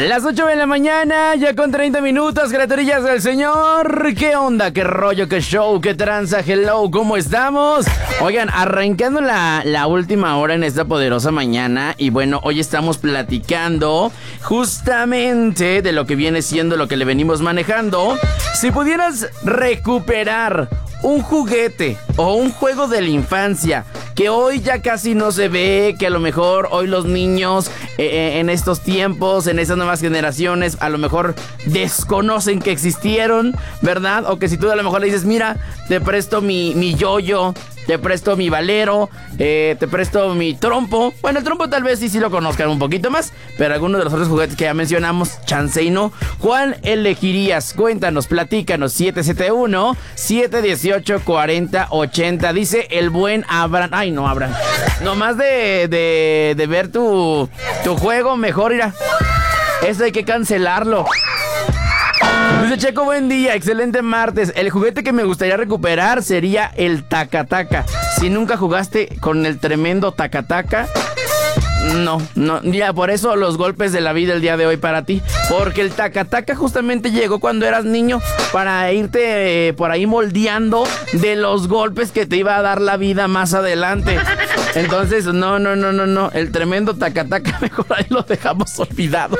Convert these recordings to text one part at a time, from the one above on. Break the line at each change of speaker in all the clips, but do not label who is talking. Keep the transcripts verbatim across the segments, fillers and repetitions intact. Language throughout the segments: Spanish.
Las ocho de la mañana, ya con treinta minutos, criaturillas del señor. ¿Qué onda? ¿Qué rollo? ¿Qué show? ¿Qué tranza? Hello, ¿cómo estamos? Oigan, arrancando la, la última hora en esta poderosa mañana. Y bueno, hoy estamos platicando justamente de lo que viene siendo lo que le venimos manejando. Si pudieras recuperar un juguete o un juego de la infancia que hoy ya casi no se ve, que a lo mejor hoy los niños eh, en estos tiempos, en estas nuevas generaciones, a lo mejor desconocen que existieron, ¿verdad? O que si tú a lo mejor le dices, mira, te presto mi, mi yoyo, te presto mi valero, eh, te presto mi trompo. Bueno, el trompo tal vez sí, sí lo conozcan un poquito más, pero algunos de los otros juguetes que ya mencionamos, chance y no. ¿Cuál elegirías? Cuéntanos, platícanos. siete siete uno, siete uno ocho, cuatro cero ocho cero. Dice el buen Abraham. Ay, no, Abraham. Nomás de, de, de ver tu, tu juego, mejor irá. Eso hay que cancelarlo. Dice Checo, buen día, excelente martes. El juguete que me gustaría recuperar sería el taca-taca. Si nunca jugaste con el tremendo taca-taca, no, no, ya por eso los golpes de la vida el día de hoy para ti. Porque el taca-taca justamente llegó cuando eras niño, para irte eh, por ahí moldeando de los golpes que te iba a dar la vida más adelante. Entonces, no, no, no, no, no. El tremendo taca-taca, mejor ahí lo dejamos olvidado.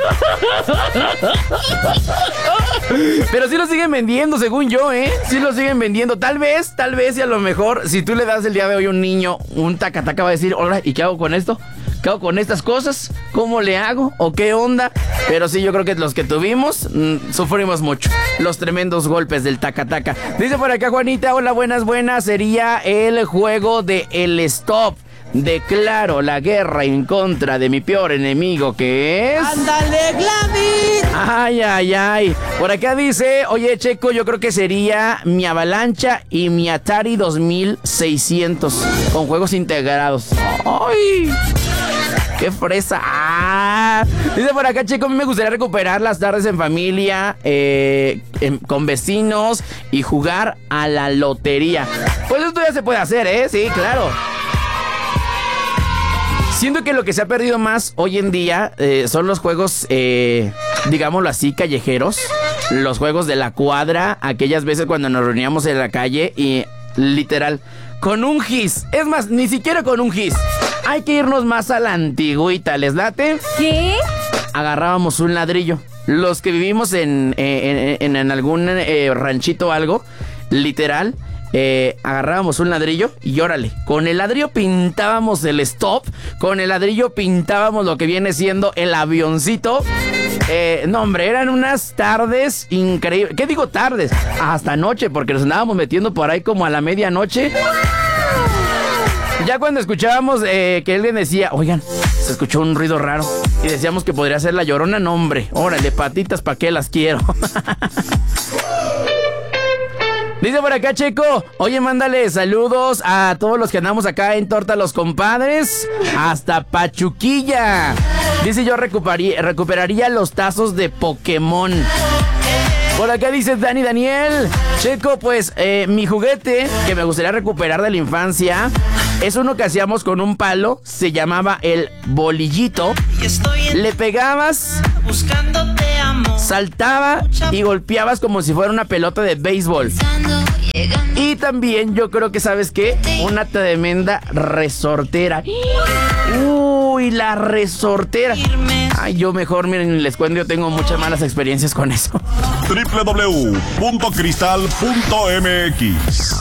Pero sí lo siguen vendiendo, según yo, ¿eh? Sí lo siguen vendiendo. Tal vez, tal vez, y a lo mejor, si tú le das el día de hoy a un niño un taca-taca, va a decir, hola, ¿y qué hago con esto? ¿Qué hago con estas cosas? ¿Cómo le hago? ¿O qué onda? Pero sí, yo creo que los que tuvimos, mmm, sufrimos mucho. Los tremendos golpes del taca-taca. Dice por acá Juanita, hola, buenas, buenas. Sería el juego de el stop. Declaro la guerra en contra de mi peor enemigo, que es...
¡Ándale, Gladys!
Ay, ay, ay. Por acá dice, oye, Checo, yo creo que sería mi Avalancha y mi Atari dos mil seiscientos con juegos integrados. ¡Ay! ¡Qué fresa! ¡Ah! Dice por acá, Checo, a mí me gustaría recuperar las tardes en familia, eh, en, con vecinos y jugar a la lotería. Pues esto ya se puede hacer, ¿eh? Sí, claro. Siento que lo que se ha perdido más hoy en día eh, son los juegos, eh, digámoslo así, callejeros. Los juegos de la cuadra, aquellas veces cuando nos reuníamos en la calle y literal, con un gis. Es más, ni siquiera con un gis. Hay que irnos más a la antigüita, ¿les late?
¿Qué?
Agarrábamos un ladrillo. Los que vivimos en, eh, en, en algún eh, ranchito o algo, literal... Eh, agarrábamos un ladrillo y órale, con el ladrillo pintábamos el stop, con el ladrillo pintábamos lo que viene siendo el avioncito. Eh, no, hombre, eran unas tardes increíbles. ¿Qué digo tardes? Hasta noche, porque nos andábamos metiendo por ahí como a la medianoche. Ya cuando escuchábamos eh, que alguien decía, oigan, se escuchó un ruido raro, y decíamos que podría ser la Llorona, no, hombre, órale, patitas, ¿pa' qué las quiero? Dice por acá, Checo, oye, mándale saludos a todos los que andamos acá en Torta Los Compadres, hasta Pachuquilla. Dice, yo recuperaría, recuperaría los tazos de Pokémon. Por acá dice Dani Daniel, Checo, pues eh, mi juguete que me gustaría recuperar de la infancia es uno que hacíamos con un palo, se llamaba el bolillito. Le pegabas, saltaba y golpeabas como si fuera una pelota de béisbol. Y también yo creo que, ¿sabes qué? Una tremenda resortera. Uy, la resortera. Ay, yo mejor, miren, les cuento, yo tengo muchas malas experiencias con eso.
doble u doble u doble u punto cristal punto m x.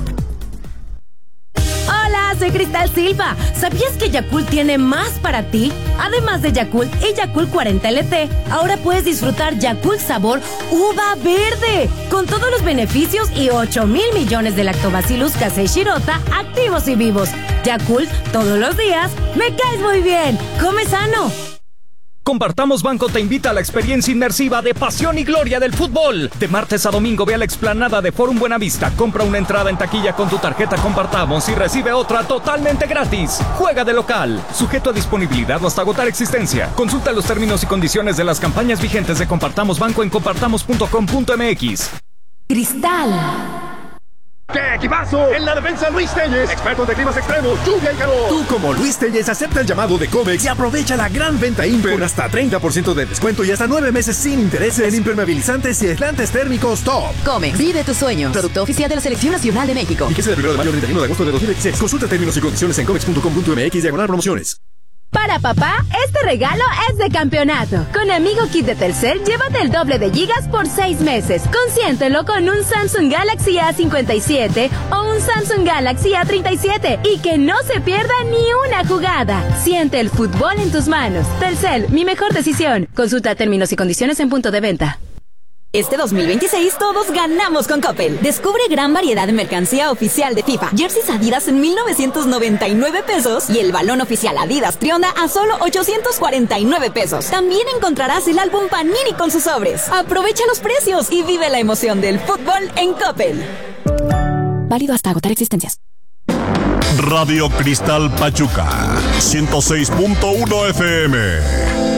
Hola, soy Cristal Silva. ¿Sabías que Yakult tiene más para ti? Además de Yakult y Yakult cuarenta L T, ahora puedes disfrutar Yakult sabor uva verde, con todos los beneficios y ocho mil millones de lactobacillus casei shirota activos y vivos. Yakult, todos los días, me caes muy bien. Come sano.
Compartamos Banco te invita a la experiencia inmersiva de pasión y gloria del fútbol. De martes a domingo ve a la explanada de Forum Buenavista, compra una entrada en taquilla con tu tarjeta Compartamos y recibe otra totalmente gratis. Juega de local, sujeto a disponibilidad o hasta agotar existencia. Consulta los términos y condiciones de las campañas vigentes de Compartamos Banco en compartamos punto com punto m x.
Cristal.
¡Qué equipazo! En la defensa, Luis Telles, expertos de climas extremos, lluvia y calor.
Tú, como Luis Telles, acepta el llamado de Comex y aprovecha la gran venta Imper con hasta treinta por ciento de descuento y hasta nueve meses sin intereses en impermeabilizantes y aislantes térmicos top.
Comex, vive tus sueños. Producto oficial de la Selección Nacional de México.
Fíjese del primero de mayo al treinta y uno de agosto de dos mil veintiséis. Consulta términos y condiciones en comex punto com punto m x diagonal promociones.
Para papá, este regalo es de campeonato. Con Amigo Kit de Telcel, llévate el doble de gigas por seis meses. Consiéntelo con un Samsung Galaxy A cincuenta y siete o un Samsung Galaxy A treinta y siete y que no se pierda ni una jugada. Siente el fútbol en tus manos. Telcel, mi mejor decisión. Consulta términos y condiciones en punto de venta.
Este dos mil veintiséis todos ganamos con Coppel. Descubre gran variedad de mercancía oficial de FIFA. Jerseys Adidas en mil novecientos noventa y nueve pesos y el balón oficial Adidas Trionda a solo ochocientos cuarenta y nueve pesos. También encontrarás el álbum Panini con sus sobres. Aprovecha los precios y vive la emoción del fútbol en Coppel.
Válido hasta agotar existencias.
Radio Cristal Pachuca, ciento seis punto uno F M.